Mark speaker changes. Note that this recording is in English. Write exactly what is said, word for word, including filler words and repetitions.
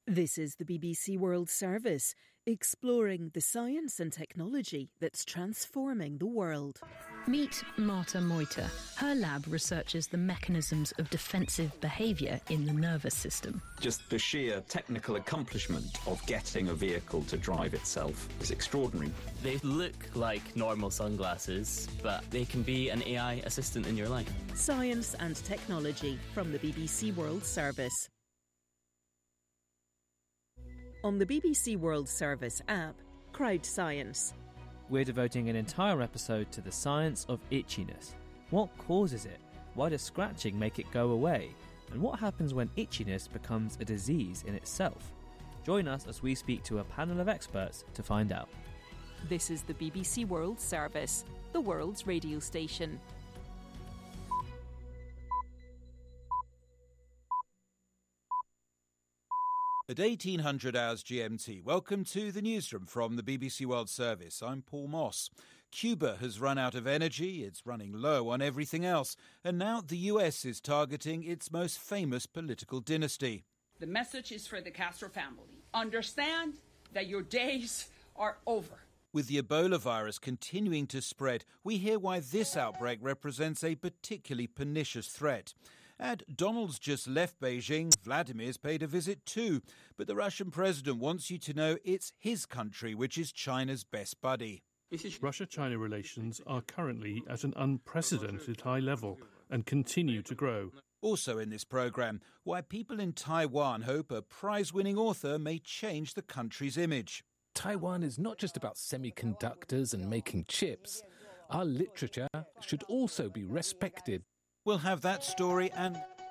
Speaker 1: This is the B B C World Service, exploring the science and technology that's transforming the world.
Speaker 2: Meet Marta Moita. Her lab researches the mechanisms of defensive behaviour in the nervous system.
Speaker 3: Just the sheer technical accomplishment of getting a vehicle to drive itself is extraordinary.
Speaker 4: They look like normal sunglasses, but they can be an A I assistant in your life.
Speaker 1: Science and technology from the B B C World Service. On the B B C World Service app, Crowd Science.
Speaker 5: We're devoting an entire episode to the science of itchiness. What causes it? Why does scratching make it go away? And what happens when itchiness becomes a disease in itself? Join us as we speak to a panel of experts to find out.
Speaker 1: This is the B B C World Service, the world's radio station.
Speaker 6: At eighteen hundred hours G M T, welcome to the newsroom from the B B C World Service. I'm Paul Moss. Cuba has run out of energy, it's running low on everything else, and now the U S is targeting its most famous political dynasty.
Speaker 7: The message is for the Castro family. Understand that your days are over.
Speaker 6: With the Ebola virus continuing to spread, we hear why this outbreak represents a particularly pernicious threat. And Donald's just left Beijing, Vladimir's paid a visit too. But the Russian president wants you to know it's his country which is China's best buddy.
Speaker 8: Russia-China relations are currently at an unprecedented high level and continue to grow.
Speaker 6: Also in this programme, why people in Taiwan hope a prize-winning author may change the country's image.
Speaker 9: Taiwan is not just about semiconductors and making chips. Our literature should also be respected.
Speaker 6: We'll have that story and